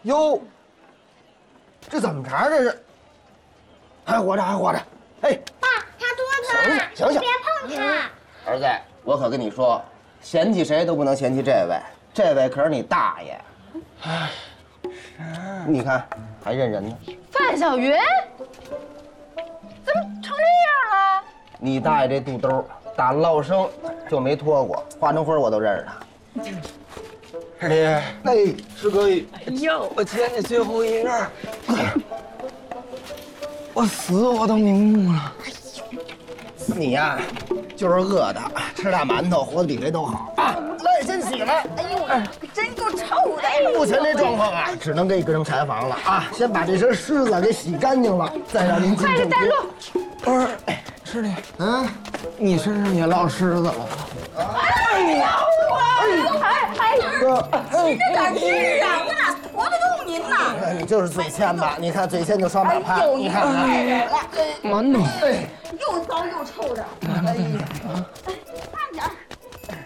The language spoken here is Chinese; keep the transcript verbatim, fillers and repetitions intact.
哟，这怎么着？这是还活着，还活着！哎， 爸，他多疼！ 醒醒， 别碰他！ 儿子，我可跟你说，嫌弃谁都不能嫌弃这位，这位可是你大爷。哎，你看还认人呢。 范小云，怎么成这样了？ 你大爷这肚兜，打落生就没脱过，化成灰我都认识他。师弟，哎，师哥，哎呦，我欠你最后一任，我死我都瞑目了。你呀，就是饿的，吃大馒头，活得比谁都好啊！来，先起来。哎呦， 真够臭的！ 目前这状况啊，只能给你搁成柴房了啊！先把这身虱子给洗干净了，再让您进正厅。不是，哎，师弟，嗯，你身上也落虱子了。 哎呀，我哎哎哥， 您这点劲啊，我哪驮得动您呢？ 哎，你就是嘴欠吧？你看嘴欠就双马趴，你看看。 人了， 馒头，哎， 又脏又臭的。哎呀，慢点。